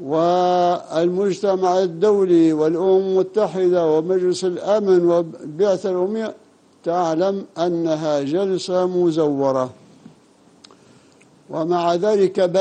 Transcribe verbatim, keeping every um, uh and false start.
والمجتمع الدولي والأمم المتحدة ومجلس الأمن والبعثة الأممية تعلم أنها جلسة مزورة. ومع ذلك